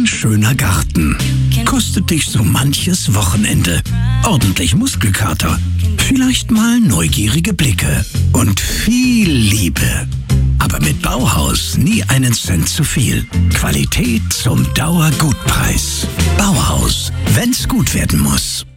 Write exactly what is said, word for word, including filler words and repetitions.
Ein schöner Garten kostet dich so manches Wochenende. Ordentlich Muskelkater, vielleicht mal neugierige Blicke und viel Liebe. Aber mit Bauhaus nie einen Cent zu viel. Qualität zum Dauergutpreis. Bauhaus, wenn's gut werden muss.